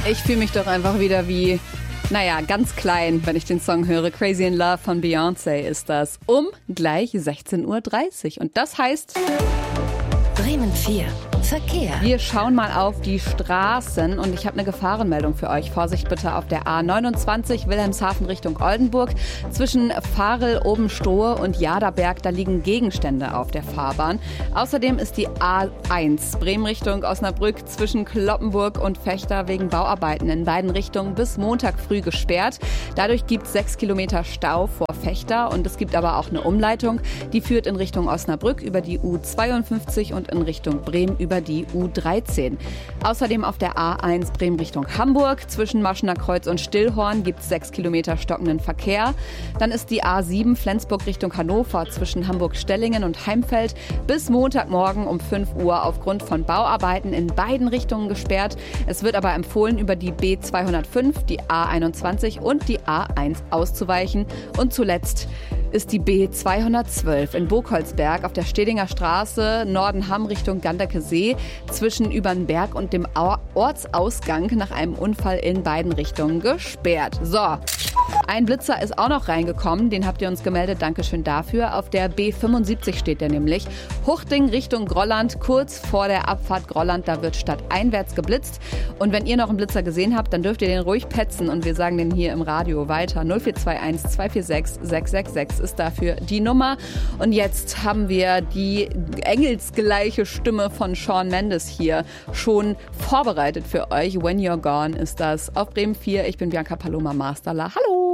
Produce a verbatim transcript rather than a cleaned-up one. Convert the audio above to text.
Ich fühle mich doch einfach wieder wie, naja, ganz klein, wenn ich den Song höre. Crazy in Love von Beyoncé ist das. Um gleich sechzehn Uhr dreißig. Und das heißt... Bremen vier. Verkehr. Wir schauen mal auf die Straßen und ich habe eine Gefahrenmeldung für euch. Vorsicht bitte auf der A neunundzwanzig Wilhelmshaven Richtung Oldenburg. Zwischen Varel, Obenstohe und Jaderberg, da liegen Gegenstände auf der Fahrbahn. Außerdem ist die A eins Bremen Richtung Osnabrück zwischen Cloppenburg und Vechta wegen Bauarbeiten in beiden Richtungen bis Montag früh gesperrt. Dadurch gibt es sechs Kilometer Stau vor Vechta und es gibt aber auch eine Umleitung. Die führt in Richtung Osnabrück über die U zweiundfünfzig und in Richtung Bremen über die U dreizehn. Außerdem auf der A eins Bremen Richtung Hamburg. Zwischen Maschener Kreuz und Stillhorn gibt es sechs Kilometer stockenden Verkehr. Dann ist die A sieben Flensburg Richtung Hannover zwischen Hamburg-Stellingen und Heimfeld bis Montagmorgen um fünf Uhr aufgrund von Bauarbeiten in beiden Richtungen gesperrt. Es wird aber empfohlen, über die B zweihundertfünf, die A einundzwanzig und die A eins auszuweichen. Und zuletzt ist die B zweihundertzwölf in Burgholzberg auf der Stedinger Straße, Nordenham Richtung Ganderke See, zwischen Übernberg und dem Ortsausgang nach einem Unfall in beiden Richtungen gesperrt. So, ein Blitzer ist auch noch reingekommen, den habt ihr uns gemeldet, Dankeschön dafür. Auf der B fünfundsiebzig steht der nämlich. Huchting Richtung Grolland, kurz vor der Abfahrt Grolland, da wird stadteinwärts geblitzt. Und wenn ihr noch einen Blitzer gesehen habt, dann dürft ihr den ruhig petzen und wir sagen den hier im Radio weiter. null vier zwei eins zwei vier sechs sechs sechs sechs ist dafür die Nummer. Und jetzt haben wir die engelsgleiche Stimme von Shawn Mendes hier schon vorbereitet für euch. When You're Gone ist das auf Bremen vier. Ich bin Bianca Paloma Masterla. Hallo!